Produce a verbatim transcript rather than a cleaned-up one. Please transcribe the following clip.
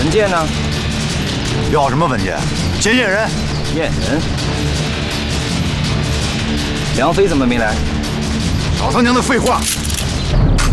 文件呢？ 要什么文件？先验人。 验人。梁飞怎么没来？ 老他娘的废话！